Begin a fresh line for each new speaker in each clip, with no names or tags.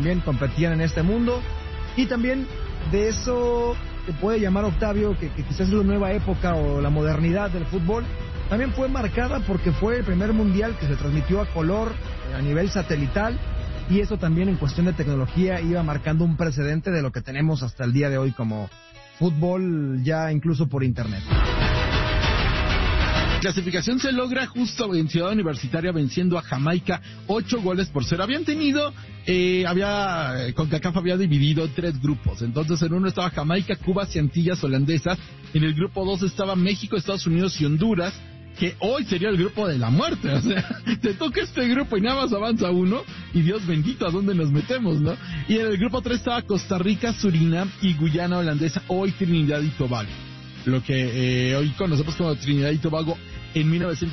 también competían en este mundo. Y también de eso te puede llamar, Octavio, que quizás es la nueva época o la modernidad del fútbol. También fue marcada porque fue el primer mundial que se transmitió a color a nivel satelital, y eso también en cuestión de tecnología iba marcando un precedente de lo que tenemos hasta el día de hoy como fútbol ya incluso por internet.
Clasificación se logra justo en Ciudad Universitaria venciendo a Jamaica 8-0. Habían tenido, CONCACAF había dividido 3 grupos. Entonces en uno estaba Jamaica, Cuba y Antillas Holandesas. En el grupo 2 estaba México, Estados Unidos y Honduras, que hoy sería el grupo de la muerte. O sea, te toca este grupo y nada más avanza uno, y Dios bendito, ¿a dónde nos metemos, no? Y en el grupo 3 estaba Costa Rica, Surinam y Guyana Holandesa, hoy Trinidad y Tobago. Lo que hoy conocemos como Trinidad y Tobago, en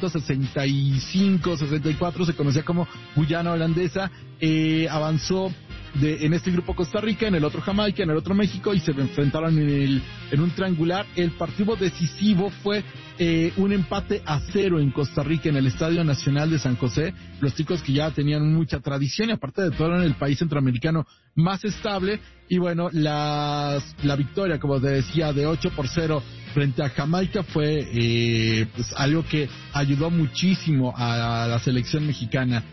1965-64 se conocía como Guyana Holandesa. Avanzó en este grupo Costa Rica, en el otro Jamaica, en el otro México, y se enfrentaron en un triangular. El partido decisivo fue un empate a 0 en Costa Rica, en el Estadio Nacional de San José. Los chicos que ya tenían mucha tradición y aparte de todo eran el país centroamericano más estable. Y bueno, la victoria, como te decía, de 8-0 frente a Jamaica fue pues algo que ayudó muchísimo a la selección mexicana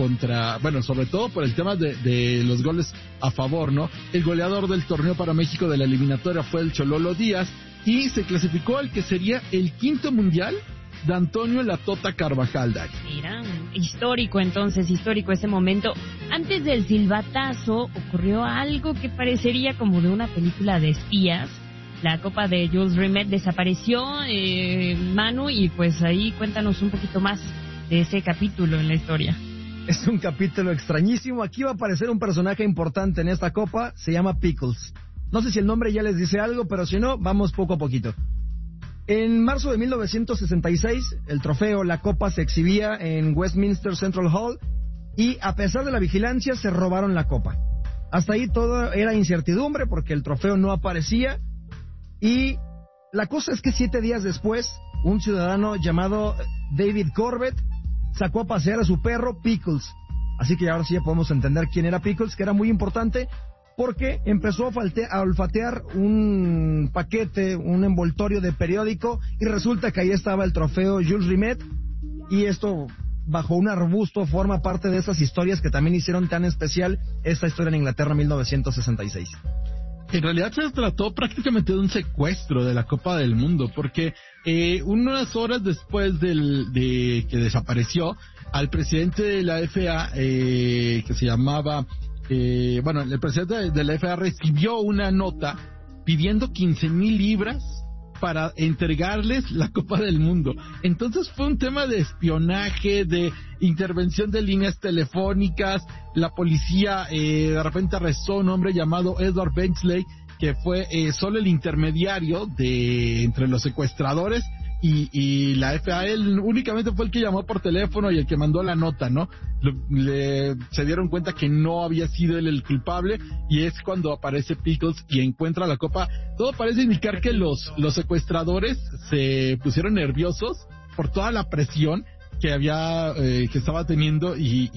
sobre todo por el tema de los goles a favor, ¿no? El goleador del torneo para México de la eliminatoria fue el Chololo Díaz, y se clasificó al que sería el 5º mundial de Antonio La Tota Carvajal.
Mira, histórico ese momento. Antes del silbatazo ocurrió algo que parecería como de una película de espías. La copa de Jules Rimet desapareció, Manu, y pues ahí cuéntanos un poquito más de ese capítulo en la historia.
Es un capítulo extrañísimo. Aquí va a aparecer un personaje importante en esta copa, se llama Pickles. No sé si el nombre ya les dice algo, pero si no, vamos poco a poquito. En marzo de 1966, el trofeo, la copa, se exhibía en Westminster Central Hall, y a pesar de la vigilancia se robaron la copa. Hasta ahí todo era incertidumbre porque el trofeo no aparecía, y la cosa es que 7 días después, un ciudadano llamado David Corbett sacó a pasear a su perro Pickles. Así que ahora sí ya podemos entender quién era Pickles, que era muy importante porque empezó a olfatear un paquete, un envoltorio de periódico, y resulta que ahí estaba el trofeo Jules Rimet, y esto bajo un arbusto forma parte de esas historias que también hicieron tan especial esta historia en Inglaterra en 1966.
En realidad se trató prácticamente de un secuestro de la Copa del Mundo, porque unas horas después de que desapareció, al presidente de la FA, que se llamaba, el presidente de la FA recibió una nota pidiendo 15,000 libras para entregarles la Copa del Mundo. Entonces fue un tema de espionaje, de intervención de líneas telefónicas. La policía de repente arrestó a un hombre llamado Edward Benchley, que fue solo el intermediario entre los secuestradores y la FA. Él únicamente fue el que llamó por teléfono y el que mandó la nota, ¿no? Se dieron cuenta que no había sido él el culpable, y es cuando aparece Pickles y encuentra la copa. Todo parece indicar que los secuestradores se pusieron nerviosos por toda la presión que estaba teniendo y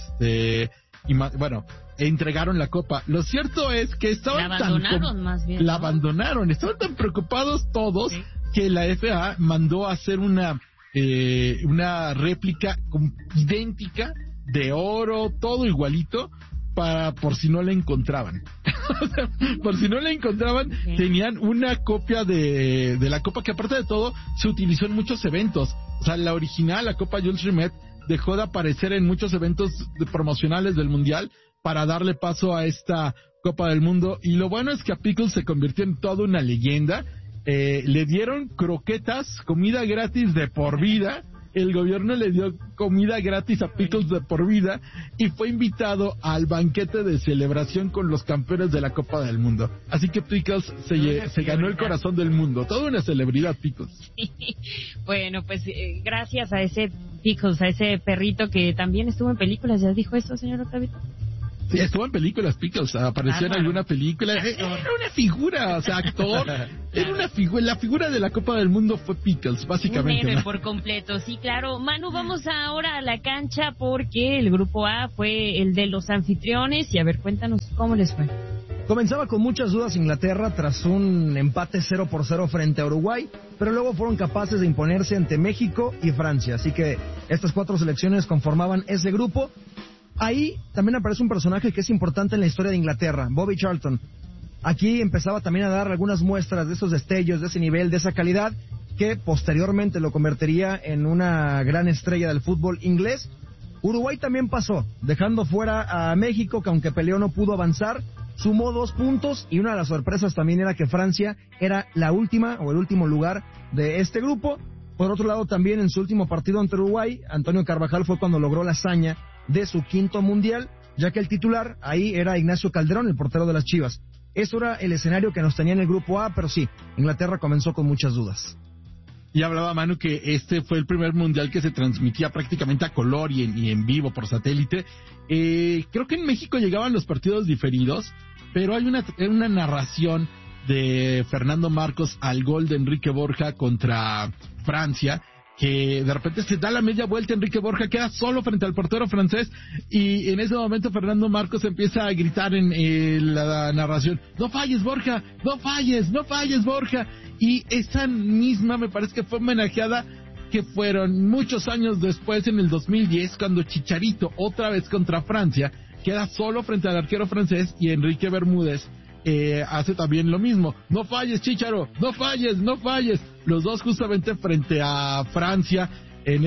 entregaron la copa. Lo cierto es que estaban la abandonaron, estaban tan preocupados todos, sí, que la FA mandó a hacer una réplica idéntica de oro, todo igualito, por si no la encontraban. Por si no la encontraban, okay, tenían una copia de la copa, que aparte de todo se utilizó en muchos eventos. O sea, la original, la Copa Jules Rimet, dejó de aparecer en muchos eventos promocionales del Mundial para darle paso a esta Copa del Mundo. Y lo bueno es que a Pickles se convirtió en toda una leyenda. Le dieron croquetas, comida gratis de por vida. El gobierno le dio comida gratis a Pickles de por vida, y fue invitado al banquete de celebración con los campeones de la Copa del Mundo. Así que Pickles se ganó el corazón del mundo. Toda una celebridad, Pickles.
Bueno, pues gracias a ese Pickles, a ese perrito que también estuvo en películas. ¿Ya dijo eso, señor Octavio?
Sí, estuvo en películas Pickles, apareció en alguna película, era una figura, o sea, actor, era una figura, la figura de la Copa del Mundo fue Pickles, básicamente.
Un héroe por completo, sí, claro. Manu, vamos ahora a la cancha porque el grupo A fue el de los anfitriones y a ver, cuéntanos cómo les fue.
Comenzaba con muchas dudas Inglaterra tras un empate 0-0 frente a Uruguay, pero luego fueron capaces de imponerse ante México y Francia, así que estas 4 selecciones conformaban ese grupo. Ahí también aparece un personaje que es importante en la historia de Inglaterra, Bobby Charlton. Aquí empezaba también a dar algunas muestras de esos destellos, de ese nivel, de esa calidad, que posteriormente lo convertiría en una gran estrella del fútbol inglés. Uruguay también pasó, dejando fuera a México, que aunque peleó no pudo avanzar, sumó 2 puntos, y una de las sorpresas también era que Francia era la última o el último lugar de este grupo. Por otro lado, también en su último partido ante Uruguay, Antonio Carvajal fue cuando logró la hazaña de su 5º mundial, ya que el titular ahí era Ignacio Calderón, el portero de las Chivas. Eso era el escenario que nos tenía en el grupo A, pero sí, Inglaterra comenzó con muchas dudas.
Y hablaba Manu que este fue el primer mundial que se transmitía prácticamente a color y en vivo por satélite. Creo que en México llegaban los partidos diferidos, pero hay una narración de Fernando Marcos al gol de Enrique Borja contra Francia, que de repente se da la media vuelta, Enrique Borja queda solo frente al portero francés, y en ese momento Fernando Marcos empieza a gritar en la narración: no falles Borja, no falles Borja. Y esa misma me parece que fue homenajeada, que fueron muchos años después, en el 2010, cuando Chicharito, otra vez contra Francia, queda solo frente al arquero francés, y Enrique Bermúdez hace también lo mismo: no falles Chicharo, no falles. Los dos justamente frente a Francia en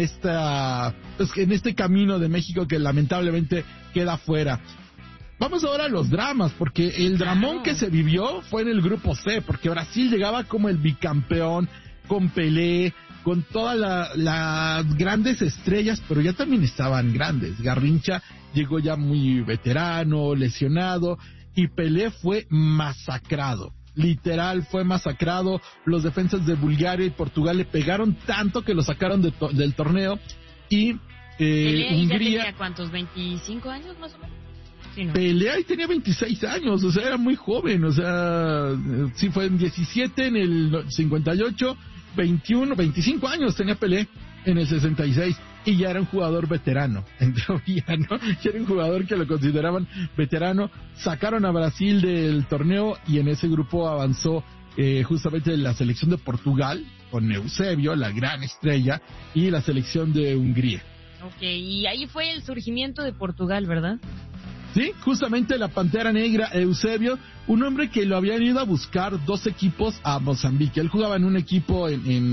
este camino de México que lamentablemente queda fuera. Vamos ahora a los dramas, porque el dramón que se vivió fue en el grupo C, porque Brasil llegaba como el bicampeón, con Pelé, con todas las grandes estrellas, pero ya también estaban grandes. Garrincha llegó ya muy veterano, lesionado, y Pelé fue masacrado. Literal, fue masacrado. Los defensas de Bulgaria y Portugal le pegaron tanto que lo sacaron del torneo. Y
Hungría... ¿Tenía cuántos? ¿25 años más o menos? Sí, ¿no?
Pelé ahí tenía 26 años, o sea, era muy joven. O sea, sí, fue en 17, en el 58, 21, 25 años tenía Pelé en el 66. Y ya era un jugador veterano, en teoría, ¿no? Ya era un jugador que lo consideraban veterano. Sacaron a Brasil del torneo, y en ese grupo avanzó justamente la selección de Portugal, con Eusebio, la gran estrella, y la selección de Hungría.
Ok, y ahí fue el surgimiento de Portugal, ¿verdad?
Sí, justamente la Pantera Negra, Eusebio, un hombre que lo habían ido a buscar 2 equipos a Mozambique. Él jugaba en un equipo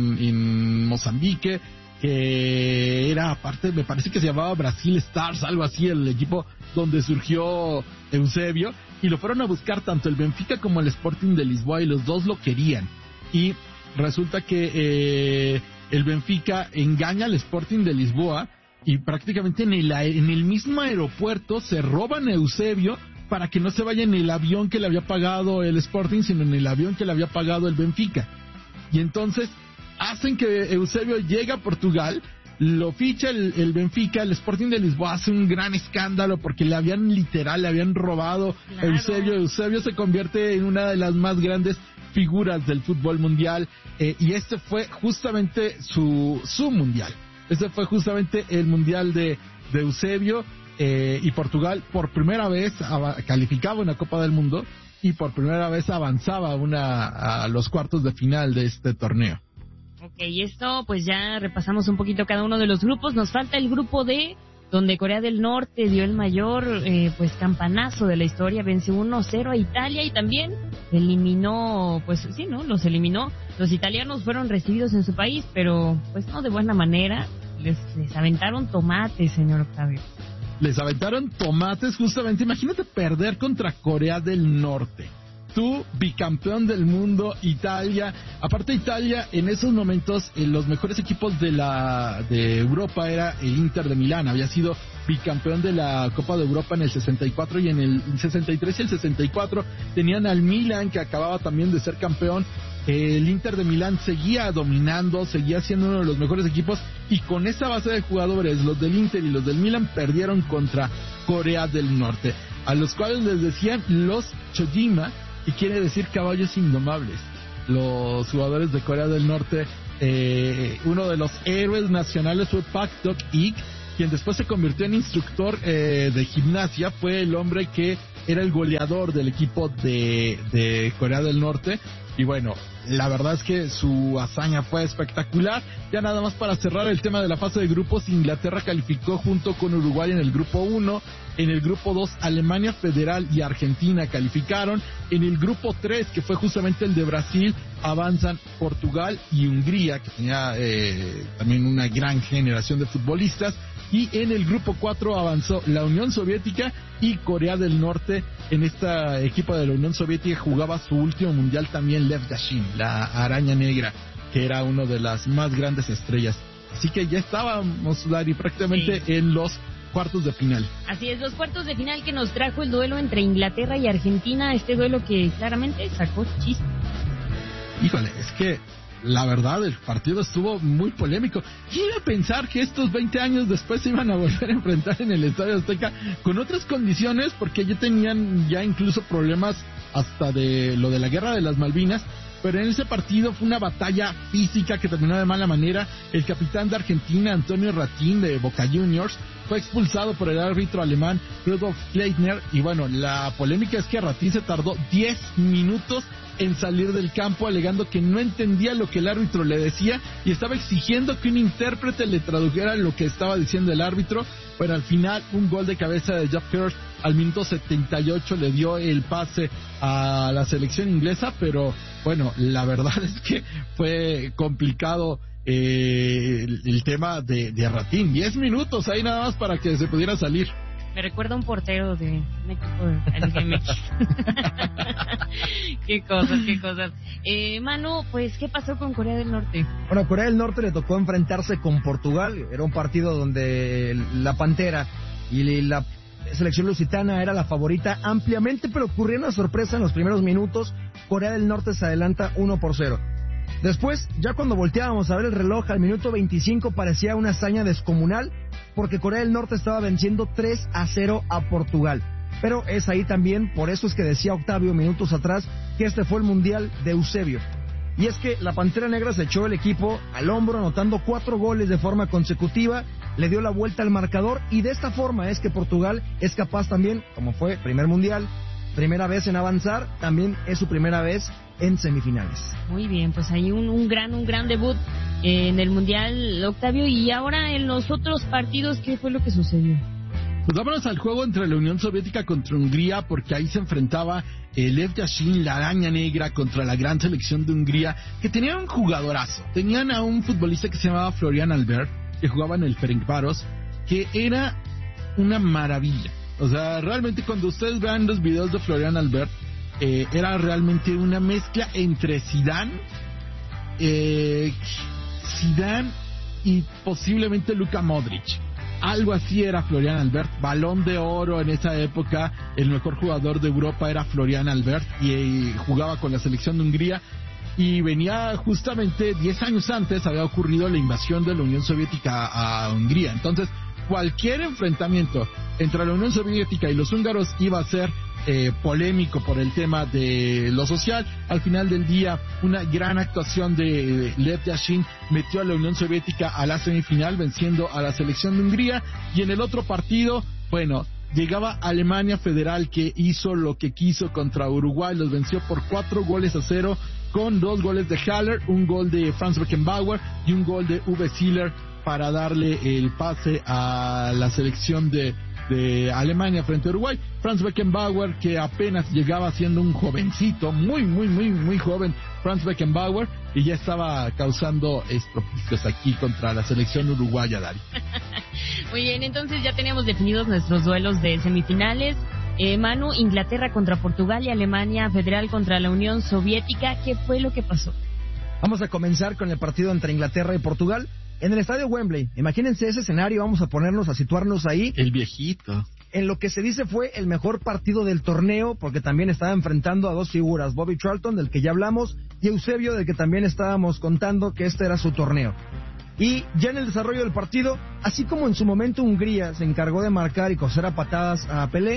en Mozambique, que era aparte, me parece que se llamaba Brasil Stars, algo así, el equipo donde surgió Eusebio, y lo fueron a buscar tanto el Benfica como el Sporting de Lisboa, y los dos lo querían. Y resulta que el Benfica engaña al Sporting de Lisboa, y prácticamente en el mismo aeropuerto se roban a Eusebio para que no se vaya en el avión que le había pagado el Sporting, sino en el avión que le había pagado el Benfica. Y entonces hacen que Eusebio llegue a Portugal, lo ficha el Benfica, el Sporting de Lisboa hace un gran escándalo porque le habían robado a Eusebio. Eusebio se convierte en una de las más grandes figuras del fútbol mundial, y este fue justamente su mundial. Este fue justamente el mundial de Eusebio, y Portugal por primera vez calificaba una Copa del Mundo, y por primera vez avanzaba a los cuartos de final de este torneo.
Ok, esto pues ya repasamos un poquito cada uno de los grupos. Nos falta el grupo D, donde Corea del Norte dio el mayor pues campanazo de la historia, vence 1-0 a Italia, y también eliminó, pues sí, ¿no? Los eliminó. Los italianos fueron recibidos en su país, pero pues no de buena manera. Les aventaron tomates, señor Octavio.
Les aventaron tomates, justamente. Imagínate perder contra Corea del Norte. Tú, bicampeón del mundo, Italia. Aparte, Italia, en esos momentos, los mejores equipos de Europa era el Inter de Milán. Había sido bicampeón de la Copa de Europa en el 64, y en el 63 y el 64 tenían al Milan, que acababa también de ser campeón. El Inter de Milán seguía dominando, seguía siendo uno de los mejores equipos, y con esa base de jugadores, los del Inter y los del Milan perdieron contra Corea del Norte. a los cuales les decían los Chojima, que quiere decir caballos indomables. Los jugadores de Corea del Norte, uno de los héroes nacionales fue Pak Dok-ik, quien después se convirtió en instructor de gimnasia. Fue el hombre que era el goleador del equipo de Corea del Norte. Y bueno, la verdad es que su hazaña fue espectacular. Ya nada más para cerrar el tema de la fase de grupos, Inglaterra calificó junto con Uruguay en el grupo 1. En el grupo 2, Alemania Federal y Argentina calificaron. En el grupo 3, que fue justamente el de Brasil, avanzan Portugal y Hungría, que tenía también una gran generación de futbolistas. Y en el grupo 4 avanzó la Unión Soviética y Corea del Norte. En esta equipo de la Unión Soviética jugaba su último mundial también Lev Yashin, la araña negra, que era una de las más grandes estrellas. Así que ya estábamos, Lari, prácticamente en los cuartos de final. Así es, los cuartos de final que nos trajo el duelo entre Inglaterra y Argentina, este duelo que claramente sacó chiste. Híjole, es que la verdad el partido estuvo muy polémico. ¿Quién iba a pensar que estos 20 años después se iban a volver a enfrentar en el Estadio Azteca con otras condiciones? Porque ya tenían incluso problemas hasta de lo de la Guerra de las Malvinas. Pero en ese partido fue una batalla física que terminó de mala manera. El capitán de Argentina, Antonio Ratín, de Boca Juniors, fue expulsado por el árbitro alemán Rudolf Kleitner. Y bueno, la polémica es que Ratín se tardó 10 minutos en salir del campo, alegando que no entendía lo que el árbitro le decía y estaba exigiendo que un intérprete le tradujera lo que estaba diciendo el árbitro. Pero al final, un gol de cabeza de Geoff Hurst al minuto 78 le dio el pase a la selección inglesa. Pero bueno, la verdad es que fue complicado el tema de Ratín. 10 minutos ahí nada más para que se pudiera salir. Me recuerda a un portero de un equipo de LGMX. Qué cosas. Manu, pues, ¿qué pasó con Corea del Norte?
Bueno, a Corea del Norte le tocó enfrentarse con Portugal. Era un partido donde la Pantera y la selección lusitana era la favorita ampliamente, pero ocurrió una sorpresa en los primeros minutos. Corea del Norte se adelanta 1-0. Después, ya cuando volteábamos a ver el reloj, al minuto 25 parecía una hazaña descomunal, porque Corea del Norte estaba venciendo 3-0 a Portugal. Pero es ahí también, por eso es que decía Octavio minutos atrás, que este fue el Mundial de Eusebio. Y es que la Pantera Negra se echó el equipo al hombro, anotando 4 goles de forma consecutiva, le dio la vuelta al marcador, y de esta forma es que Portugal es capaz también, como fue primer Mundial, primera vez en avanzar, también es su primera vez en semifinales. Muy bien, pues hay un gran debut en el Mundial, Octavio. Y ahora en los otros partidos, ¿qué fue lo que sucedió? Pues vámonos al juego entre la Unión Soviética contra Hungría, porque ahí se enfrentaba Lev Yashin, la araña negra, contra la gran selección de Hungría, que tenía un jugadorazo. Tenían a un futbolista que se llamaba Florian Albert, que jugaba en el Ferencváros, que era una maravilla. O sea, realmente cuando ustedes vean los videos de Florian Albert, era realmente una mezcla entre Zidane y posiblemente Luka Modric. Algo así era Florian Albert. Balón de oro en esa época. El mejor jugador de Europa era Florian Albert y jugaba con la selección de Hungría. Y venía justamente 10 años antes, había ocurrido la invasión de la Unión Soviética a Hungría. Entonces, cualquier enfrentamiento entre la Unión Soviética y los húngaros iba a ser polémico por el tema de lo social. Al final del día, una gran actuación de Lev Yashin metió a la Unión Soviética a la semifinal, venciendo a la selección de Hungría. Y en el otro partido, bueno, llegaba Alemania Federal, que hizo lo que quiso contra Uruguay, los venció por 4-0, con 2 goles de Haller, un gol de Franz Beckenbauer y un gol de Uwe Seeler, para darle el pase a la selección de Alemania frente a Uruguay. Franz Beckenbauer, que apenas llegaba siendo un jovencito, muy joven, Franz Beckenbauer, y ya estaba causando estropicios aquí contra la selección uruguaya, Dari. Muy bien, entonces ya tenemos definidos nuestros duelos de semifinales. Manu, Inglaterra contra Portugal y Alemania Federal contra la Unión Soviética. ¿Qué fue lo que pasó? Vamos a comenzar con el partido entre Inglaterra y Portugal en el estadio Wembley. Imagínense ese escenario, vamos a situarnos ahí. El viejito. En lo que se dice fue el mejor partido del torneo, porque también estaba enfrentando a 2 figuras, Bobby Charlton, del que ya hablamos, y Eusebio, del que también estábamos contando que este era su torneo. Y ya en el desarrollo del partido, así como en su momento Hungría se encargó de marcar y coser a patadas a Pelé,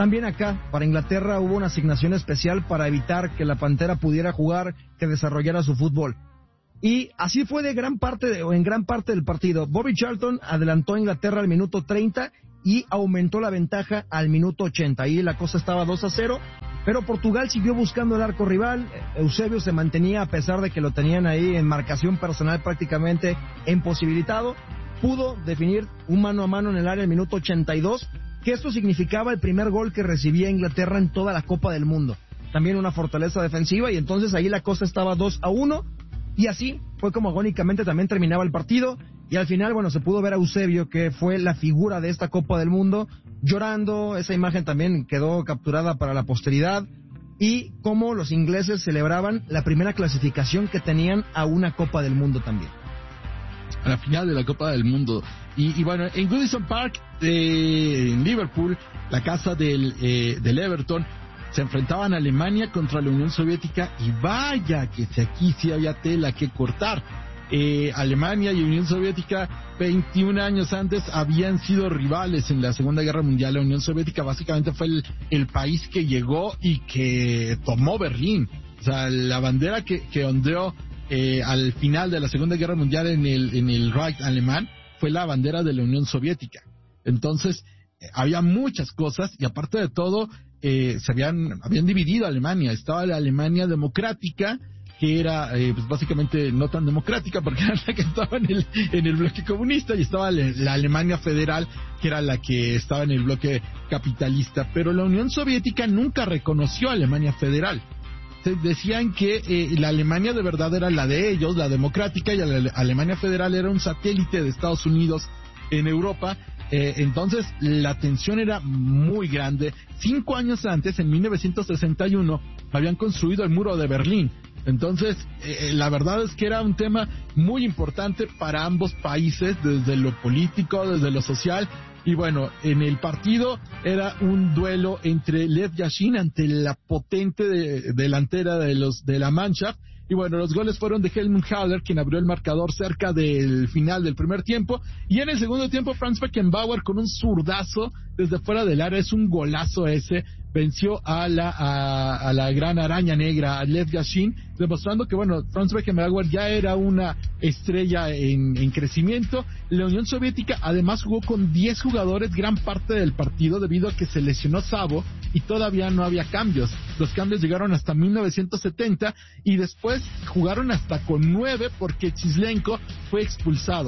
También acá, para Inglaterra, hubo una asignación especial para evitar que la Pantera pudiera jugar, que desarrollara su fútbol. Y así fue en gran parte del partido. Bobby Charlton adelantó a Inglaterra al minuto 30 y aumentó la ventaja al minuto 80. Ahí la cosa estaba 2-0, pero Portugal siguió buscando el arco rival. Eusebio se mantenía, a pesar de que lo tenían ahí en marcación personal prácticamente imposibilitado. Pudo definir un mano a mano en el área al minuto 82, que esto significaba el primer gol que recibía Inglaterra en toda la Copa del Mundo. También una fortaleza defensiva, y entonces ahí la cosa estaba 2-1, y así fue como agónicamente también terminaba el partido. Y al final, bueno, se pudo ver a Eusebio, que fue la figura de esta Copa del Mundo, llorando. Esa imagen también quedó capturada para la posteridad, y cómo los ingleses celebraban la primera clasificación que tenían a una Copa del Mundo también.
A la final de la Copa del Mundo. Y bueno, en Goodison Park, en Liverpool, la casa del Everton, se enfrentaban a Alemania contra la Unión Soviética, y vaya que aquí sí había tela que cortar. Alemania y Unión Soviética 21 años antes habían sido rivales en la Segunda Guerra Mundial. La Unión Soviética básicamente fue el país que llegó y que tomó Berlín. O sea, la bandera que ondeó al final de la Segunda Guerra Mundial en el Reich alemán fue la bandera de la Unión Soviética. Entonces, había muchas cosas, y aparte de todo, habían dividido a Alemania. Estaba la Alemania democrática, que era pues básicamente no tan democrática porque era la que estaba en el bloque comunista, y estaba la Alemania federal, que era la que estaba en el bloque capitalista. Pero la Unión Soviética nunca reconoció a Alemania federal. Decían que la Alemania de verdad era la de ellos, la democrática, y la Alemania federal era un satélite de Estados Unidos en Europa. Entonces la tensión era muy grande. 5 años antes, en 1961, habían construido el muro de Berlín. Entonces, la verdad es que era un tema muy importante para ambos países, desde lo político, desde lo social. Y bueno, en el partido era un duelo entre Lev Yashin ante la potente delantera de la Mannschaft. Y bueno, los goles fueron de Helmut Haller, quien abrió el marcador cerca del final del primer tiempo. Y en el segundo tiempo, Franz Beckenbauer, con un zurdazo desde fuera del área, es un golazo ese, venció a la gran araña negra, a Lev Yashin, demostrando que, bueno, Franz Beckenbauer ya era una estrella en crecimiento. La Unión Soviética además jugó con 10 jugadores gran parte del partido, debido a que se lesionó Savo y todavía no había cambios. Los cambios llegaron hasta 1970, y después jugaron hasta con 9 porque Chislenko fue expulsado.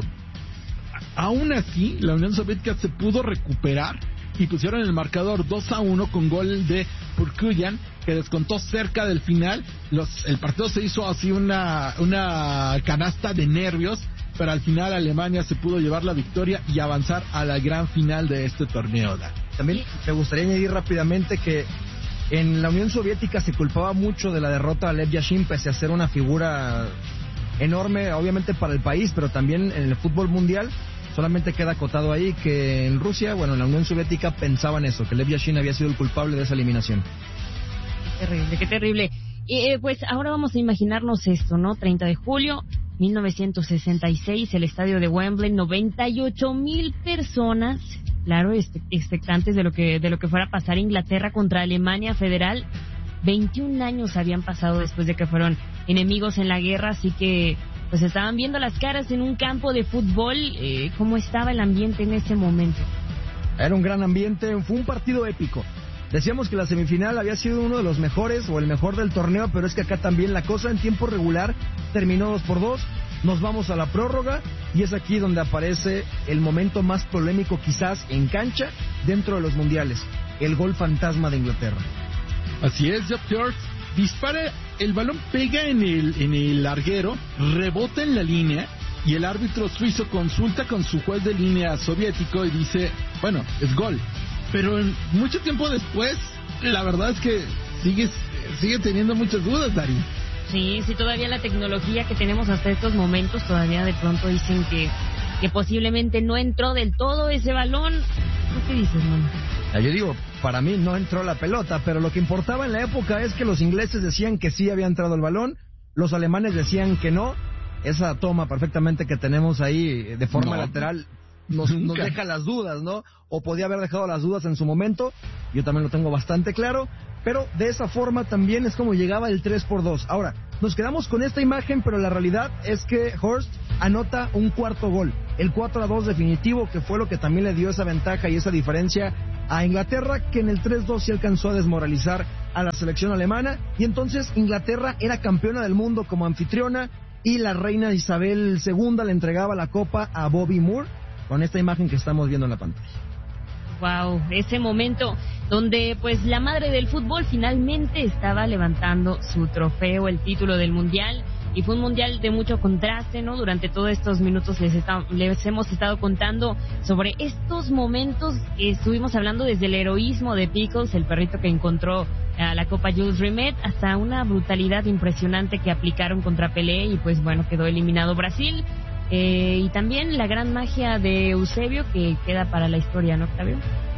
Aún así, la Unión Soviética se pudo recuperar y pusieron el marcador 2-1 con gol de Purkuyan, que descontó cerca del final. El partido se hizo así una canasta de nervios, pero al final Alemania se pudo llevar la victoria y avanzar a la gran final de este torneo.
También me gustaría añadir rápidamente que en la Unión Soviética se culpaba mucho de la derrota a Lev Yashin, pese a ser una figura enorme, obviamente para el país, pero también en el fútbol mundial. Solamente queda acotado ahí que en Rusia, bueno, en la Unión Soviética pensaban eso, que Lev Yashin había sido el culpable de esa eliminación.
Qué terrible. Pues ahora vamos a imaginarnos esto, ¿no? 30 de julio, 1966, el estadio de Wembley, 98,000 personas, claro, expectantes de lo que fuera a pasar Inglaterra contra Alemania Federal. 21 años habían pasado después de que fueron enemigos en la guerra, así que pues estaban viendo las caras en un campo de fútbol. ¿Cómo estaba el ambiente en ese momento?
Era un gran ambiente, fue un partido épico. Decíamos que la semifinal había sido uno de los mejores o el mejor del torneo, pero es que acá también la cosa en tiempo regular terminó 2-2. Nos vamos a la prórroga, y es aquí donde aparece el momento más polémico quizás en cancha dentro de los mundiales, el gol fantasma de Inglaterra.
Así es, Jeff George dispara, el balón pega en el larguero, rebota en la línea, y el árbitro suizo consulta con su juez de línea soviético y dice, bueno, es gol. Pero mucho tiempo después, la verdad es que sigue teniendo muchas dudas, Dari.
Sí, todavía la tecnología que tenemos hasta estos momentos, todavía de pronto dicen que posiblemente no entró del todo ese balón. ¿Tú qué dices, Manu?
Yo digo, para mí no entró la pelota, pero lo que importaba en la época es que los ingleses decían que sí había entrado el balón, los alemanes decían que no. Esa toma perfectamente que tenemos ahí de forma lateral nos deja las dudas, ¿no? O podía haber dejado las dudas en su momento, yo también lo tengo bastante claro, pero de esa forma también es como llegaba el 3-2. Ahora, nos quedamos con esta imagen, pero la realidad es que Hurst anota un cuarto gol, el 4-2 definitivo, que fue lo que también le dio esa ventaja y esa diferencia a Inglaterra, que en el 3-2 sí alcanzó a desmoralizar a la selección alemana, y entonces Inglaterra era campeona del mundo como anfitriona, y la reina Isabel II le entregaba la copa a Bobby Moore, con esta imagen que estamos viendo en la pantalla.
Wow, ese momento donde pues la madre del fútbol finalmente estaba levantando su trofeo, el título del mundial, y fue un mundial de mucho contraste, ¿no? Durante todos estos minutos les hemos estado contando sobre estos momentos que estuvimos hablando, desde el heroísmo de Pickles, el perrito que encontró a la Copa Jules Rimet, hasta una brutalidad impresionante que aplicaron contra Pelé, y pues bueno, quedó eliminado Brasil. Y también la gran magia de Eusebio, que queda para la historia, ¿no, Octavio?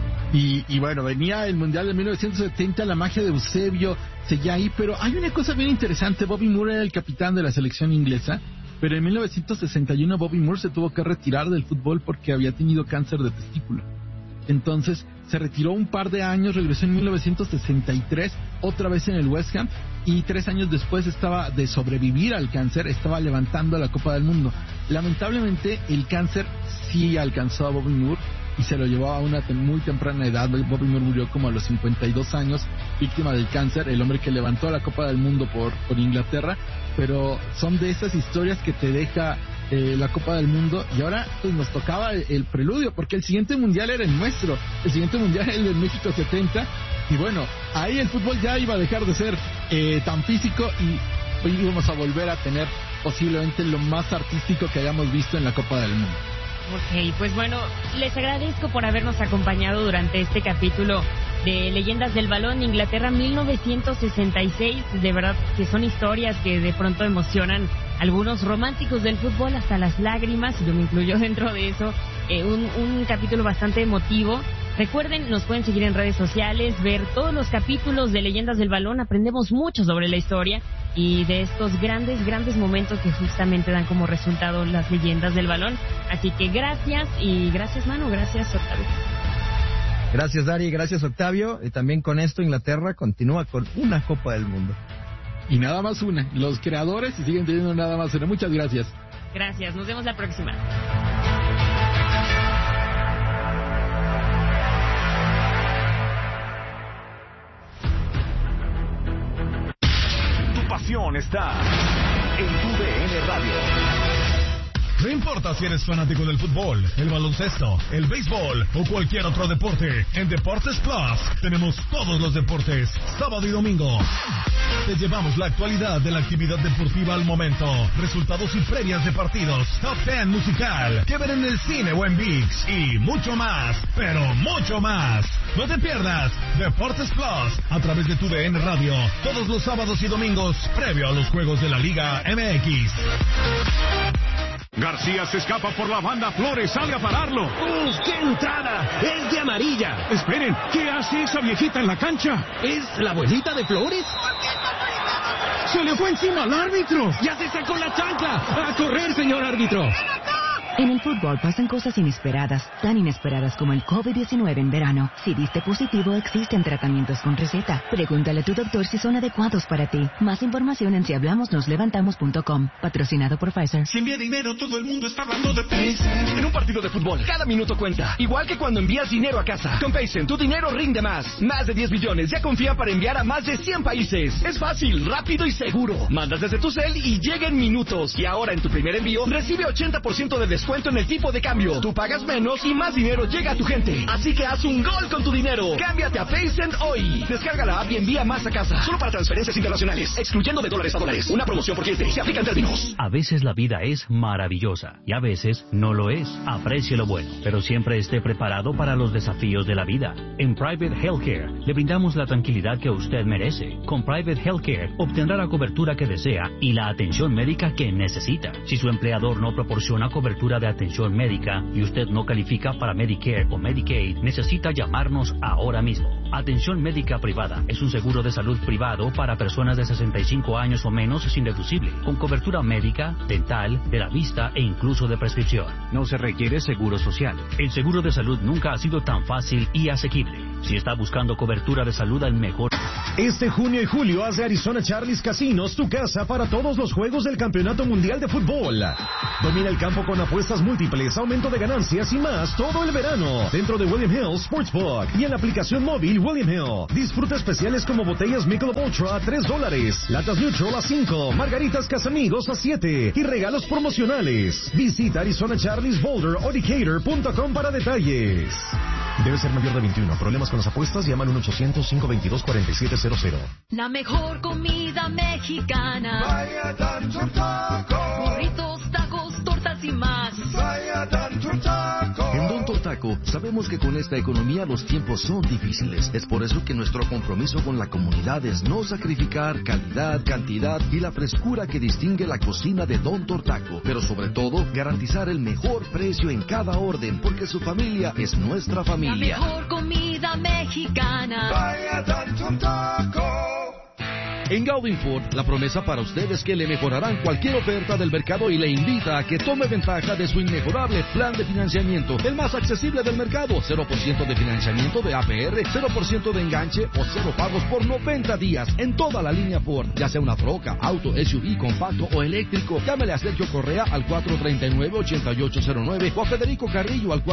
Y bueno, venía el Mundial de 1970, la magia de Eusebio seguía ahí, pero hay una cosa bien interesante. Bobby Moore era el capitán de la selección inglesa, pero en 1961 Bobby Moore se tuvo que retirar del fútbol porque había tenido cáncer de testículo. Entonces se retiró un par de años, regresó en 1963, otra vez en el West Ham, y 3 años después estaba de sobrevivir al cáncer, estaba levantando la Copa del Mundo. Lamentablemente el cáncer sí alcanzó a Bobby Moore y se lo llevó a una muy temprana edad. Bobby Moore murió como a los 52 años, víctima del cáncer, el hombre que levantó la Copa del Mundo por Inglaterra. Pero son de esas historias que te deja la Copa del Mundo. Y ahora pues nos tocaba el preludio, porque el siguiente mundial era el nuestro, el siguiente mundial era el de México 70, y bueno, ahí el fútbol ya iba a dejar de ser tan físico, y hoy íbamos a volver a tener posiblemente lo más artístico que hayamos visto en la Copa del Mundo.
Ok, pues bueno, les agradezco por habernos acompañado durante este capítulo de Leyendas del Balón, Inglaterra 1966. De verdad que son historias que de pronto emocionan a algunos románticos del fútbol hasta las lágrimas, y yo me incluyo dentro de eso. Un capítulo bastante emotivo. Recuerden, nos pueden seguir en redes sociales, ver todos los capítulos de Leyendas del Balón. Aprendemos mucho sobre la historia y de estos grandes momentos que justamente dan como resultado las Leyendas del Balón. Así que gracias, y gracias Manu, gracias Octavio.
Gracias Dari, gracias Octavio, y también con esto Inglaterra continúa con una Copa del Mundo.
Y nada más una, los creadores y siguen teniendo nada más una. Muchas gracias.
Gracias, nos vemos la próxima.
Pasión está en TUDN Radio.
No importa si eres fanático del fútbol, el baloncesto, el béisbol o cualquier otro deporte, en Deportes Plus tenemos todos los deportes, sábado y domingo. Te llevamos la actualidad de la actividad deportiva al momento, resultados y previas de partidos, top 10 musical, que ver en el cine o en ViX, y mucho más, pero mucho más. No te pierdas Deportes Plus a través de TUDN Radio, todos los sábados y domingos, previo a los juegos de la Liga MX.
García se escapa por la banda, Flores sale a pararlo.
¡Uf, qué entrada! ¡Es de amarilla!
Esperen, ¿qué hace esa viejita en la cancha?
¿Es la abuelita de Flores?
¡Se le fue encima al árbitro!
¡Ya se sacó la chancla! ¡A correr, señor árbitro!
En el fútbol pasan cosas inesperadas, tan inesperadas como el COVID-19 en verano. Si diste positivo, existen tratamientos con receta. Pregúntale a tu doctor si son adecuados para ti. Más información en sihablamosnoslevantamos.com. Patrocinado por Pfizer.
Si envía dinero, todo el mundo está hablando de Paycen. En un partido de fútbol, cada minuto cuenta. Igual que cuando envías dinero a casa. Con Paycen, tu dinero rinde más. Más de 10 billones ya confía para enviar a más de 100 países. Es fácil, rápido y seguro. Mandas desde tu cel y llega en minutos. Y ahora en tu primer envío, recibe 80% de descuento en el tipo de cambio. Tú pagas menos y más dinero llega a tu gente. Así que haz un gol con tu dinero. Cámbiate a Paycen hoy. Descarga la app y envía más a casa. Solo para transferencias internacionales, excluyendo de dólares a dólares. Una promoción por cliente. Se aplican términos.
A veces la vida es maravillosa y a veces no lo es. Aprecie lo bueno, pero siempre esté preparado para los desafíos de la vida. En Private Healthcare le brindamos la tranquilidad que usted merece. Con Private Healthcare obtendrá la cobertura que desea y la atención médica que necesita. Si su empleador no proporciona cobertura cobertura de atención médica y usted no califica para Medicare o Medicaid, necesita llamarnos ahora mismo. Atención médica privada es un seguro de salud privado para personas de 65 años o menos sin deducible, con cobertura médica, dental, de la vista e incluso de prescripción. No se requiere seguro social. El seguro de salud nunca ha sido tan fácil y asequible. Si está buscando cobertura de salud al mejor...
Este junio y julio haz de Arizona Charlie's Casinos tu casa para todos los juegos del Campeonato Mundial de Fútbol. Domina el campo con apuestas múltiples, aumento de ganancias y más todo el verano dentro de William Hill Sportsbook y en la aplicación móvil William Hill. Disfruta especiales como botellas Michelob Ultra a $3, latas Neutral a $5, margaritas Casamigos a $7 y regalos promocionales. Visita Arizona Charlie's Boulder o Decatur.com para detalles. Debe ser mayor de 21. Problemas con las apuestas, llaman 1-800-522-4700.
La mejor comida mexicana.
Vaya Don Taco.
Burritos, tacos, tortas y más.
Vaya Don Taco.
En Don Taco sabemos que con esta economía los tiempos son difíciles. Es por eso que nuestro compromiso con la comunidad es no sacrificar calidad, cantidad y la frescura que distingue la cocina de Don Taco. Pero sobre todo, garantizar el mejor precio en cada orden, porque su familia es nuestra familia.
La mejor comida mexicana.
Vaya Don Taco.
En Gaudin Ford, la promesa para usted es que le mejorarán cualquier oferta del mercado y le invita a que tome ventaja de su inmejorable plan de financiamiento, el más accesible del mercado. 0% de financiamiento de APR, 0% de enganche o 0 pagos por 90 días en toda la línea Ford, ya sea una troca, auto, SUV, compacto o eléctrico. Llámele a Sergio Correa al 439-8809 o a Federico Carrillo al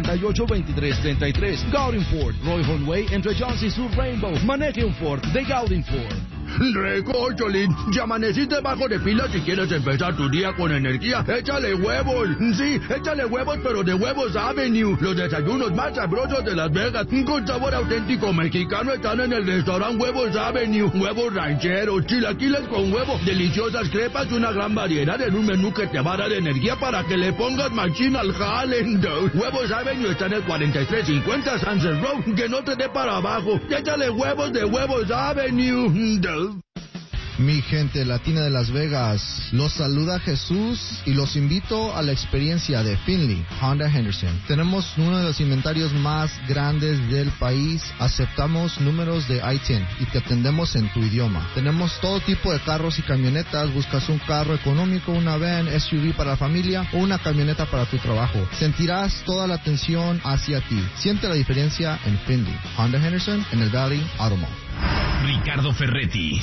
498-2333. Gaudin Ford, Roy Way entre Johns y Sur Rainbow. Maneje un Ford de Gaudin Ford.
Recocholín, ya amaneciste bajo de pila. Si quieres empezar tu día con energía, échale huevos. Sí, échale huevos, pero de Huevos Avenue. Los desayunos más sabrosos de Las Vegas, con sabor auténtico mexicano, están en el restaurante Huevos Avenue. Huevos rancheros, chilaquiles con huevo, deliciosas crepas y una gran variedad en un menú que te va a dar energía para que le pongas machín al jale. Huevos Avenue está en el 4350 Sunset Road, que no te dé para abajo. Échale huevos de Huevos Avenue.
Mi gente latina de Las Vegas, los saluda Jesús y los invito a la experiencia de Finley Honda Henderson. Tenemos uno de los inventarios más grandes del país, aceptamos números de I-10 y te atendemos en tu idioma. Tenemos todo tipo de carros y camionetas, buscas un carro económico, una van, SUV para la familia o una camioneta para tu trabajo. Sentirás toda la atención hacia ti. Siente la diferencia en Finley Honda Henderson en el Valley Auto Mall.
Ricardo Ferretti,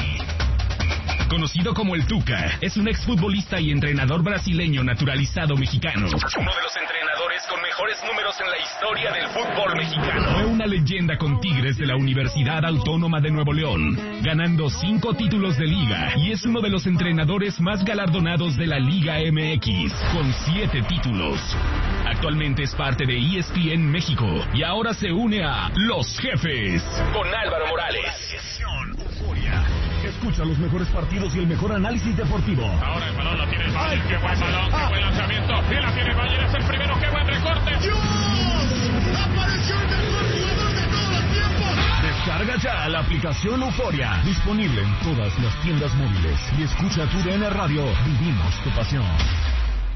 conocido como el Tuca, es un exfutbolista y entrenador brasileño naturalizado mexicano. Uno de los entrenadores con mejores números en la historia del fútbol mexicano. Fue una leyenda con Tigres de la Universidad Autónoma de Nuevo León, ganando 5 títulos de liga, y es uno de los entrenadores más galardonados de la Liga MX, con 7 títulos. Actualmente es parte de ESPN México y ahora se une a Los Jefes con Álvaro Morales.
Escucha los mejores partidos y el mejor análisis deportivo.
Ahora el balón lo tiene el Bayern. Qué buen balón, qué buen lanzamiento. Y la tiene el Bayern, es el primero. Qué buen recorte.
¡Dios! ¡Apareció el mejor jugador de todos los tiempos!
Descarga ya la aplicación Euforia. Disponible en todas las tiendas móviles. Y escucha tu DN Radio. Vivimos tu pasión.